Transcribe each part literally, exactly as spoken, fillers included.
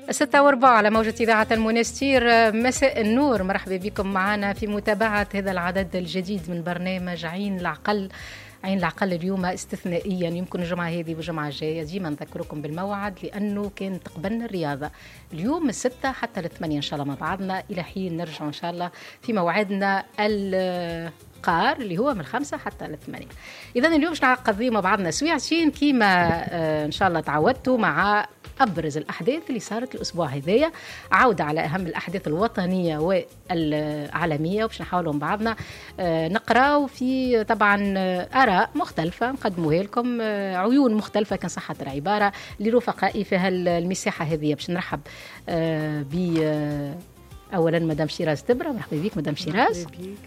ستة وربع على موجة إذاعة المنستير. مساء النور، مرحبا بكم معنا في متابعة هذا العدد الجديد من برنامج عين العقل. عين العقل اليوم استثنائيا، يمكن الجمعة هذه والجمعة الجاية ديما نذكركم بالموعد لأنه كان تقبلنا الرياضة اليوم الستة حتى الثمانية إن شاء الله مع بعضنا، إلى حين نرجع إن شاء الله في موعدنا القار اللي هو من الخمسة حتى الثمانية. إذا اليوم باش نقضي مع بعضنا سويعتين كيما آه إن شاء الله تعودتوا مع أبرز الأحداث اللي صارت الأسبوع هذايا، عودة على أهم الأحداث الوطنية والعالمية، وباش نحاولوا بعضنا آه نقراو في طبعا آراء مختلفة نقدموها لكم، آه عيون مختلفة كان صحة العبارة لرفقائي في هالمساحة هذه. باش نرحب آه ب آه اولا مدام شيراز تبرة. مرحبا بك مدام شيراز،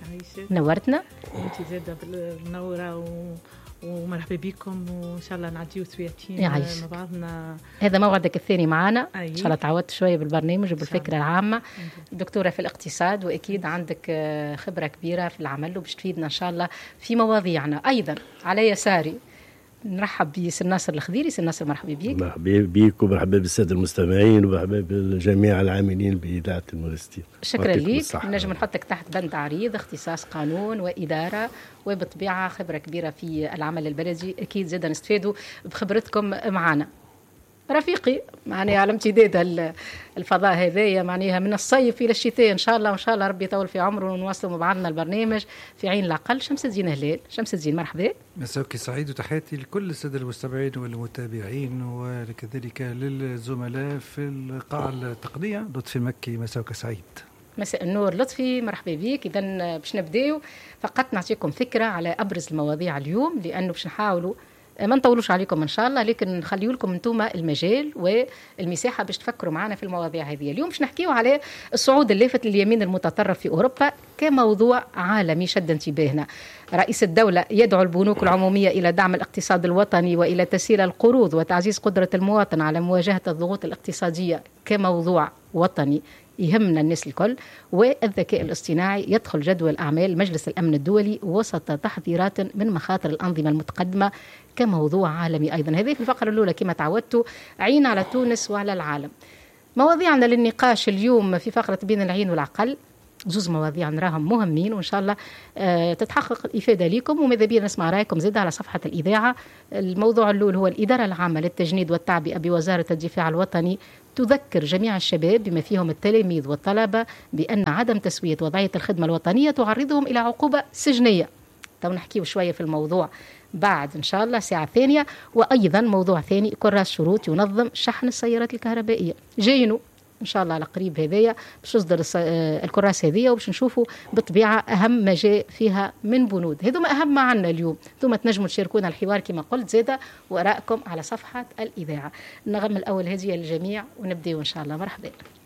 نورتنا. انت زاده بالنوره و... ومرحبا بكم، وان شاء الله نعديو سويعتين مع بعضنا. هذا موعدك الثاني معنا. أيه. ان شاء الله تعودت شويه بالبرنامج وبالفكره العامه. دكتوره في الاقتصاد واكيد عندك خبره كبيره في العمل وباش تفيدنا ان شاء الله في مواضيعنا. ايضا على يساري نرحب بسر ناصر الخضيري. سر ناصر مرحبا بك. مرحبا بك ومرحبا بالساده المستمعين ومرحبا بالجميع العاملين بإذاعة المنستير. شكرا لك. نجم نحطك تحت بند عريض، اختصاص قانون وإدارة، وبطبيعة خبرة كبيرة في العمل البلدي. أكيد زاد نستفادوا بخبرتكم معنا. رفيقي معناها على امتداد الفضاء هذايا، معناها من الصيف إلى الشتاء إن شاء الله، وإن شاء الله ربي يطول في عمره ونواصلوا مع بعضنا البرنامج في عين العقل. شمس الدين هلال. شمس الدين مرحبا. مساك سعيد وتحياتي لكل السادة المستمعين والمتابعين وكذلك للزملاء في القاعة التقنية. لطفي مكي، مساك سعيد. مساء النور لطفي، مرحبا بك. إذا باش نبداو فقط نعطيكم فكرة على أبرز المواضيع اليوم، لأنه باش نحاولوا ما نطولوش عليكم إن شاء الله، لكن نخليو لكم انتوما المجال والمساحة باش تفكروا معنا في المواضيع هذه. اليوم باش نحكيو على الصعود اللافت لليمين المتطرف في أوروبا كموضوع عالمي شد انتباهنا. رئيس الدولة يدعو البنوك العمومية إلى دعم الاقتصاد الوطني وإلى تسهيل القروض وتعزيز قدرة المواطن على مواجهة الضغوط الاقتصادية كموضوع وطني يهمنا الناس الكل. والذكاء الاصطناعي يدخل جدول أعمال مجلس الأمن الدولي وسط تحذيرات من مخاطر الأنظمة المتقدمة كموضوع عالمي أيضا. هذه في الفقرة الأولى كما تعودتوا عين على تونس وعلى العالم. مواضيعنا للنقاش اليوم في فقرة بين العين والعقل، زوز مواضيع نراهم مهمين وإن شاء الله آه تتحقق الإفادة لكم، وماذا بينا نسمع رأيكم زيادة على صفحة الإذاعة. الموضوع الأول هو الإدارة العامة للتجنيد والتعبئة بوزارة الدفاع الوطني تذكر جميع الشباب بما فيهم التلاميذ والطلبة بأن عدم تسوية وضعية الخدمة الوطنية تعرضهم إلى عقوبة سجنية. تو نحكيه شوية في الموضوع بعد إن شاء الله ساعة ثانية. وأيضا موضوع ثاني، كراس شروط ينظم شحن السيارات الكهربائية. جاينو إن شاء الله على قريب هذايا باش يصدر الكراس هذية، وباش نشوفوا بالطبيعة أهم ما جاء فيها من بنود. هذوما أهم ما عنا اليوم. ثم تنجموا تشاركونا الحوار كما قلت زادة وراءكم على صفحة الإذاعة. النغم الأول هذه للجميع ونبدأ إن شاء الله. مرحبا.